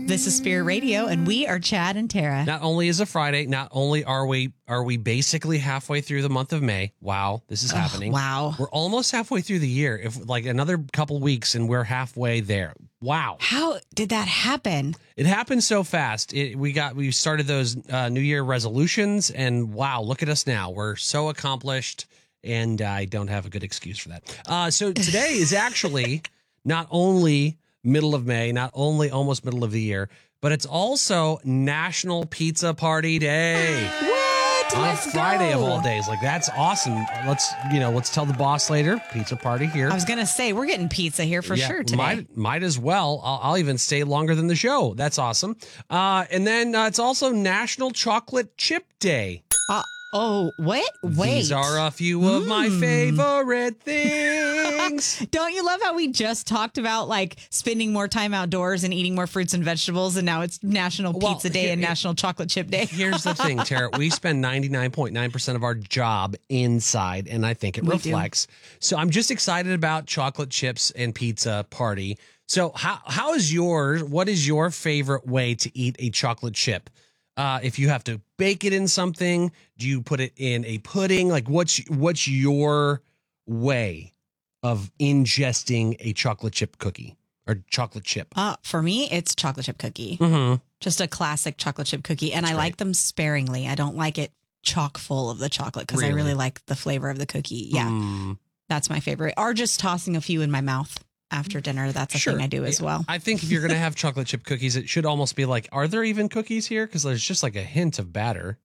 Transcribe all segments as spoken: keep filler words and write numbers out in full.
This is Spirit Radio, and we are Chad and Tara. Not only is it Friday, not only are we are we basically halfway through the month of May. Wow, this is Oh, happening. wow. We're almost halfway through the year. If like another couple weeks and we're halfway there. Wow. How did that happen? It happened so fast. It, we got we started those uh, New Year resolutions, and wow, look at us now. We're so accomplished, and I don't have a good excuse for that. Uh, so today is actually not only middle of May, not only almost middle of the year, but it's also National Pizza Party Day. What? On Let's Friday go. of all days. Like, that's awesome. Let's, you know, let's tell the boss later. Pizza party here. I was going to say, we're getting pizza here for Yeah, sure today. Might, might as well. I'll, I'll even stay longer than the show. That's awesome. Uh, and then uh, it's also National Chocolate Chip Day. Uh, oh, what? Wait. These are a few of my favorite things. Don't you love how we just talked about like spending more time outdoors and eating more fruits and vegetables, and now it's National Well, Pizza Day here- and National Chocolate Chip Day? Here's the thing, Tara. We spend ninety-nine point nine percent of our job inside, and I think it We do. reflects. So I'm just excited about chocolate chips and pizza party. So how how is yours? What is your favorite way to eat a chocolate chip? Uh, if you have to bake it in something, do you put it in a pudding? Like, what's what's your way of ingesting a chocolate chip cookie or chocolate chip? Uh, for me, it's chocolate chip cookie. Mm-hmm. Just a classic chocolate chip cookie. And I That's like great. them sparingly. I don't like it chock full of the chocolate because I Really? really like the flavor of the cookie. Yeah, Mm. that's my favorite. Or just tossing a few in my mouth after dinner. That's a Sure. thing I do as well. I think if you're going to have chocolate chip cookies, it should almost be like, are there even cookies here? Because there's just like a hint of batter.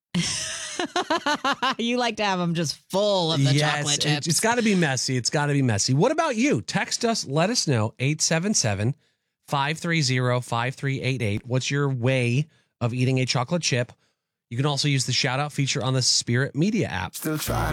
You like to have them just full of the chocolate it- chips. it's got to be messy. It's got to be messy. What about you? Text us. Let us know. eight seven seven, five three zero, five three eight eight. What's your way of eating a chocolate chip? You can also use the shout out feature on the Spirit Media app. Still trying.